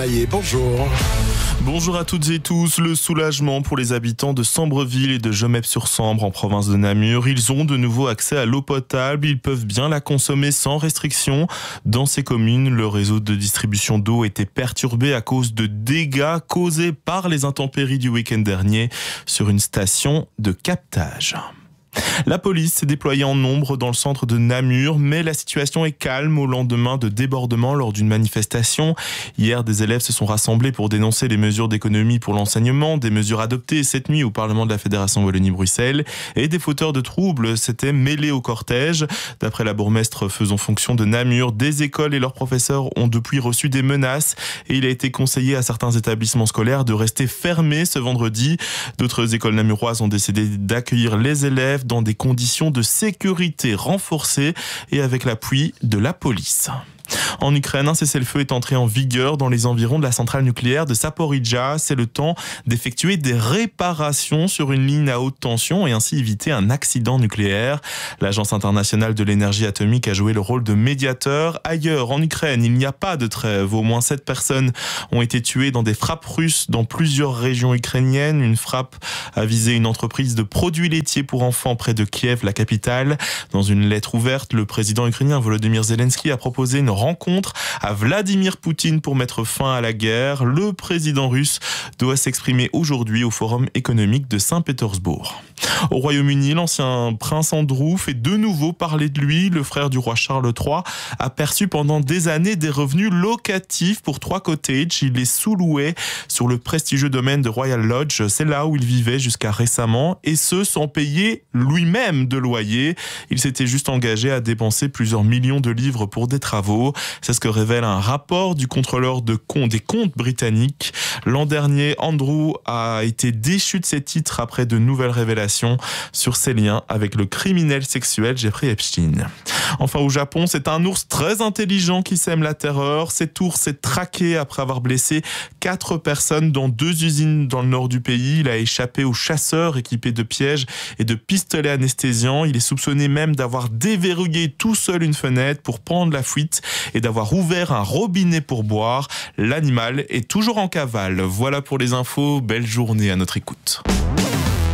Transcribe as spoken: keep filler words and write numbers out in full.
Allez, bonjour. Bonjour à toutes et tous. Le soulagement pour les habitants de Sambreville et de Gemep-sur-Sambre en province de Namur. Ils ont de nouveau accès à l'eau potable. Ils peuvent bien la consommer sans restriction. Dans ces communes, le réseau de distribution d'eau était perturbé à cause de dégâts causés par les intempéries du week-end dernier sur une station de captage. La police s'est déployée en nombre dans le centre de Namur, mais la situation est calme au lendemain de débordements lors d'une manifestation. Hier, des élèves se sont rassemblés pour dénoncer les mesures d'économie pour l'enseignement, des mesures adoptées cette nuit au Parlement de la Fédération Wallonie-Bruxelles, et des fauteurs de troubles s'étaient mêlés au cortège. D'après la bourgmestre faisant fonction de Namur, des écoles et leurs professeurs ont depuis reçu des menaces et il a été conseillé à certains établissements scolaires de rester fermés ce vendredi. D'autres écoles namuroises ont décidé d'accueillir les élèves dans des conditions de sécurité renforcées et avec l'appui de la police. En Ukraine, un cessez-le-feu est entré en vigueur dans les environs de la centrale nucléaire de Zaporizhzhia. C'est le temps d'effectuer des réparations sur une ligne à haute tension et ainsi éviter un accident nucléaire. L'Agence internationale de l'énergie atomique a joué le rôle de médiateur. Ailleurs, en Ukraine, il n'y a pas de trêve. Au moins sept personnes ont été tuées dans des frappes russes dans plusieurs régions ukrainiennes. Une frappe a visé une entreprise de produits laitiers pour enfants près de Kiev, la capitale. Dans une lettre ouverte, le président ukrainien Volodymyr Zelensky a proposé une rencontre à Vladimir Poutine pour mettre fin à la guerre. Le président russe doit s'exprimer aujourd'hui au Forum économique de Saint-Pétersbourg. Au Royaume-Uni, l'ancien prince Andrew fait de nouveau parler de lui. Le frère du roi Charles trois a perçu pendant des années des revenus locatifs pour trois cottages. Il les sous-louait sur le prestigieux domaine de Royal Lodge. C'est là où il vivait jusqu'à récemment, et ce sans payer lui-même de loyer. Il s'était juste engagé à dépenser plusieurs millions de livres pour des travaux. C'est ce que révèle un rapport du contrôleur de compte des comptes britanniques. L'an dernier, Andrew a été déchu de ses titres après de nouvelles révélations sur ses liens avec le criminel sexuel Jeffrey Epstein. Enfin, au Japon, c'est un ours très intelligent qui sème la terreur. Cet ours est traqué après avoir blessé quatre personnes dans deux usines dans le nord du pays. Il a échappé aux chasseurs équipés de pièges et de pistolets anesthésiants. Il est soupçonné même d'avoir déverrouillé tout seul une fenêtre pour prendre la fuite et d'avoir ouvert un robinet pour boire. L'animal est toujours en cavale. Voilà pour les infos. Belle journée à notre écoute.